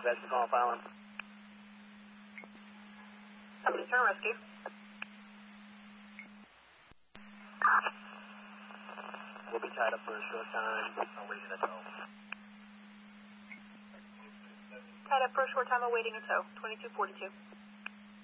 That's the call filing. Return rescue. We'll be tied up for a short time. Awaiting a tow. Tied up for a short time awaiting a tow. 2242.